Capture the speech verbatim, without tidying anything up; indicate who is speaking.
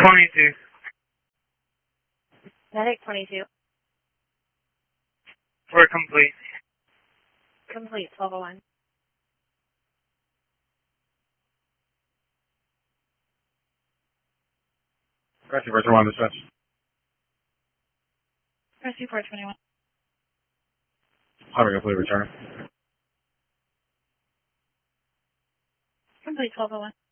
Speaker 1: twenty-two.
Speaker 2: Medic twenty-two.
Speaker 1: We're complete.
Speaker 2: Complete, twelve oh one.
Speaker 3: Rescue four twenty-one, dispatch.
Speaker 2: Rescue four twenty-one.
Speaker 3: Highway complete, return.
Speaker 2: Complete, twelve oh one.